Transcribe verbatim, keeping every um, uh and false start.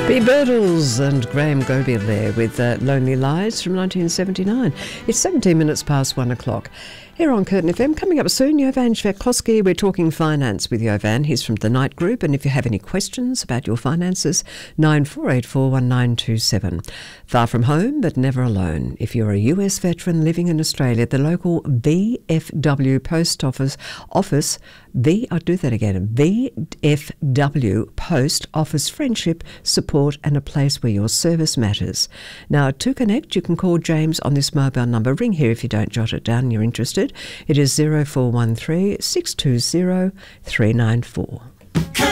The Birdles and Graham Goby there with uh, Lonely Lies from nineteen seventy-nine. It's seventeen minutes past one o'clock. Here on Curtin F M, coming up soon, Jovan Svetkoski. We're talking finance with Jovan. He's from the Knight Group, and if you have any questions about your finances, nine four eight four one nine two seven. Far from home, but never alone. If you're a U S veteran living in Australia, the local V F W Post Office, office V, I'll do that again, V F W Post Office friendship, support and a place where your service matters. Now, to connect, you can call James on this mobile number. Ring here if you don't jot it down and you're interested. It is zero four one three, six two zero, three nine four.